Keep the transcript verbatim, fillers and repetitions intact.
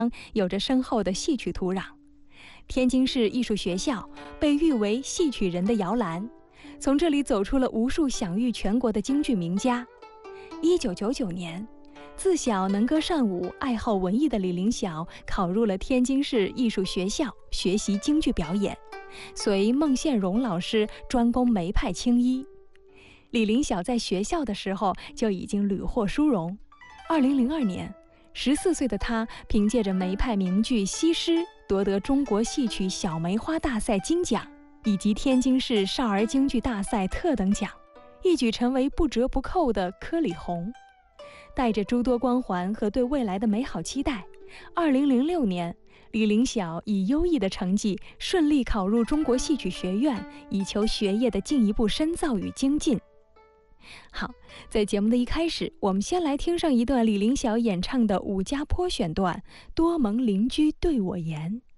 有着深厚的戏曲土壤。天津市艺术学校被誉为戏曲人的摇篮，从这里走出了无数享誉全国的京剧名家。一九九九年，自小能歌善舞、爱好文艺的李凌晓考入了天津市艺术学校学习京剧表演，随孟宪荣老师专攻梅派青衣。李凌晓在学校的时候就已经屡获殊荣。二零零二年，十四岁的他凭借着梅派名剧《西施》夺得中国戏曲小梅花大赛金奖以及天津市少儿京剧大赛特等奖，一举成为不折不扣的科里红。带着诸多光环和对未来的美好期待，二零零六年，李凌晓以优异的成绩顺利考入中国戏曲学院，以求学业的进一步深造与精进。好，在节目的一开始，我们先来听上一段李凌晓演唱的《武家坡》选段《多蒙邻居对我言》。